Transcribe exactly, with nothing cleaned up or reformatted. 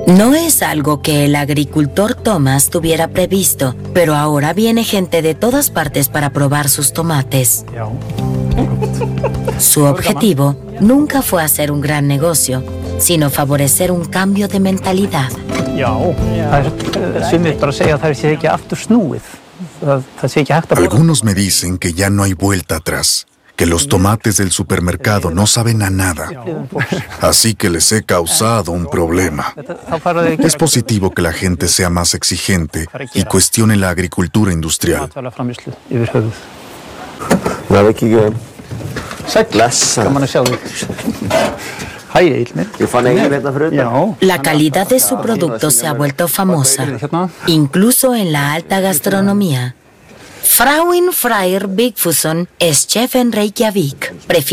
No es algo que el agricultor Thomas tuviera previsto, pero ahora viene gente de todas partes para probar sus tomates. Su objetivo nunca fue hacer un gran negocio, sino favorecer un cambio de mentalidad. Algunos me dicen que ya no hay vuelta atrás, que los tomates del supermercado no saben a nada, así que les he causado un problema. Es positivo que la gente sea más exigente y cuestione la agricultura industrial. La calidad de su producto se ha vuelto famosa, incluso en la alta gastronomía. Frauen Freyr Vigfusson es chef en Reykjavik. Prefiere